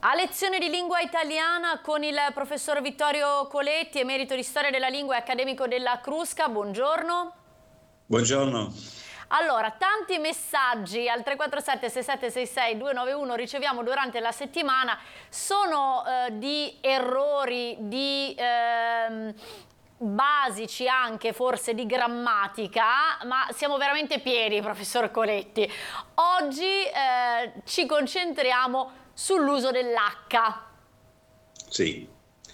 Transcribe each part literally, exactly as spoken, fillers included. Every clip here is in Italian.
A lezione di lingua italiana con il professor Vittorio Coletti, emerito di storia della lingua e accademico della Crusca. Buongiorno. Buongiorno. Allora, tanti messaggi al tre quattro sette sei sette sei sei due nove uno riceviamo durante la settimana, sono eh, di errori, di ehm, basici anche forse di grammatica, ma siamo veramente pieni, professor Coletti. Oggi eh, ci concentriamo sull'uso dell'H. Sì.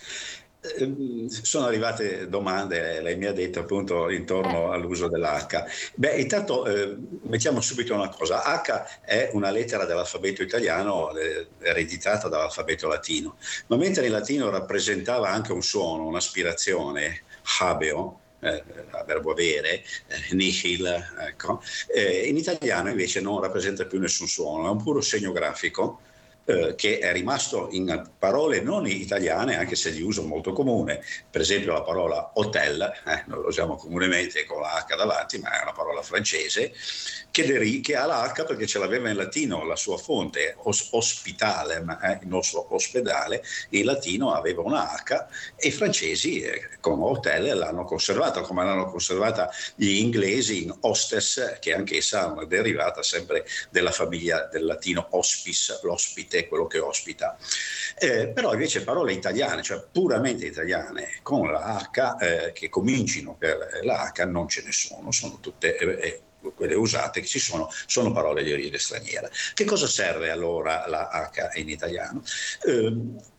Sono arrivate domande, lei mi ha detto appunto intorno Eh. all'uso dell'H. Beh, intanto eh, mettiamo subito una cosa. H è una lettera dell'alfabeto italiano eh, ereditata dall'alfabeto latino, ma mentre il latino rappresentava anche un suono, un'aspirazione, habeo, eh, verbo avere, eh, nihil, ecco, eh, in italiano invece non rappresenta più nessun suono, è un puro segno grafico Eh, che è rimasto in parole non italiane, anche se di uso molto comune. Per esempio la parola hotel, eh, noi lo usiamo comunemente con la H davanti, ma è una parola francese che, deri- che ha la H perché ce l'aveva in latino, la sua fonte, os- hospitalem, eh, il nostro ospedale, in latino aveva una H, e i francesi eh, con hotel l'hanno conservata, come l'hanno conservata gli inglesi in hostess, che anch'essa è una derivata sempre della famiglia del latino hospice, l'ospite, quello che ospita. Eh, però invece parole italiane, cioè puramente italiane, con la H, eh, che comincino per la H, non ce ne sono, sono tutte eh, quelle usate che ci sono, sono parole di origine straniera. Che cosa serve allora la H in italiano? Eh,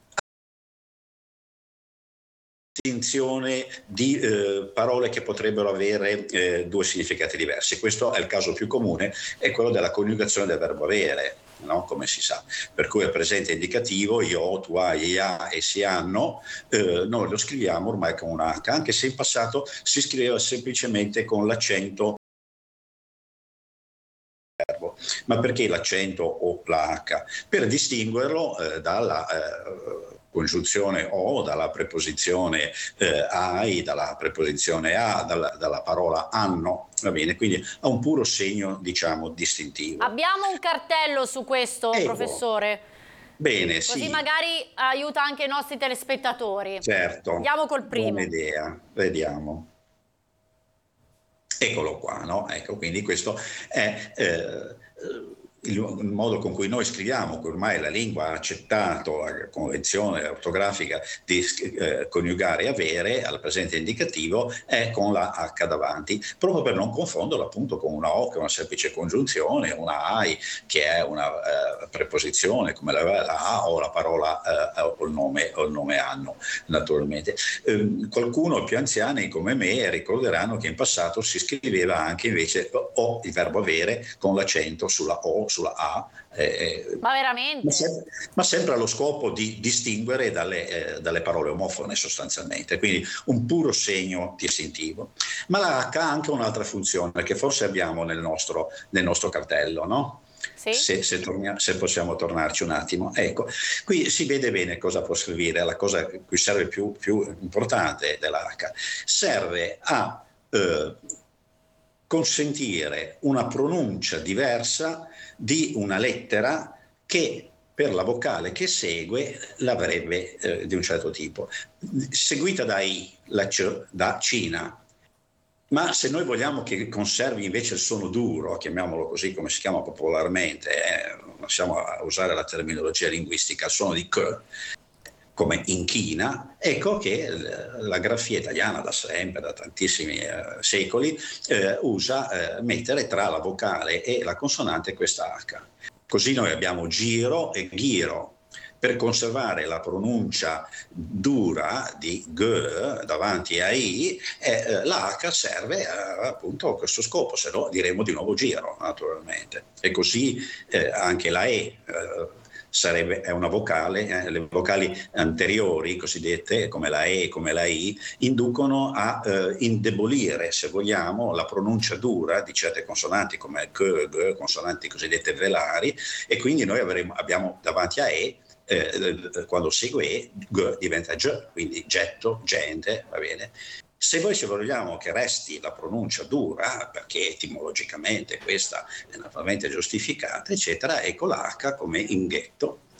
distinzione di eh, parole che potrebbero avere eh, due significati diversi. Questo è il caso più comune, è quello della coniugazione del verbo avere, no? Come si sa, per cui è presente indicativo io, tu hai, ea e si hanno, eh, noi lo scriviamo ormai con una H, anche se in passato si scriveva semplicemente con l'accento. Ma perché l'accento o la H? Per distinguerlo eh, dalla eh, congiunzione o, dalla preposizione eh, ai, dalla preposizione a, dalla, dalla parola hanno, va bene? Quindi ha un puro segno, diciamo, distintivo. Abbiamo un cartello su questo, Ecco. Professore. Bene, Così sì. magari aiuta anche i nostri telespettatori. Certo. Andiamo col primo. Buona idea, vediamo. Eccolo qua, no? Ecco, quindi questo è eh, il modo con cui noi scriviamo, che ormai la lingua ha accettato la convenzione ortografica di eh, coniugare avere al presente indicativo, è con la H davanti, proprio per non confonderlo appunto con una O che è una semplice congiunzione, una AI che è una eh, preposizione come la, la A o la parola eh, o, il nome, o il nome anno, naturalmente. Eh, qualcuno più anziani come me ricorderanno che in passato si scriveva anche invece o, il verbo avere, con l'accento sulla O, sulla A. Eh, ma veramente? Ma sempre, ma sempre allo scopo di distinguere dalle, eh, dalle parole omofone sostanzialmente, quindi un puro segno distintivo. Ma la H ha anche un'altra funzione che forse abbiamo nel nostro, nel nostro cartello, no? Sì? Se, se, tornia, se possiamo tornarci un attimo. Ecco, qui si vede bene cosa può servire, la cosa che cui serve più, più importante dell'H. Serve a eh, consentire una pronuncia diversa di una lettera che per la vocale che segue l'avrebbe eh, di un certo tipo, seguita da I, la C, da Cina. Ma se noi vogliamo che conservi invece il suono duro, chiamiamolo così come si chiama popolarmente, eh, non siamo a usare la terminologia linguistica, il suono di C, come inchina, ecco che la grafia italiana da sempre, da tantissimi eh, secoli, eh, usa eh, mettere tra la vocale e la consonante questa H. Così noi abbiamo giro e ghiro. Per conservare la pronuncia dura di G davanti a I, eh, la H serve a, appunto a questo scopo, se no diremo di nuovo giro, naturalmente. E così eh, anche la E eh, sarebbe, è una vocale, eh, le vocali anteriori, cosiddette, come la E, come la I, inducono a eh, indebolire, se vogliamo, la pronuncia dura di certe consonanti, come G, G, consonanti cosiddette velari, e quindi noi avremo, abbiamo davanti a E, Eh, quando segue E, G diventa G, quindi getto, gente, va bene. Se voi ci vogliamo che resti la pronuncia dura, perché etimologicamente questa è naturalmente giustificata, eccetera, ecco l'H come inghetto,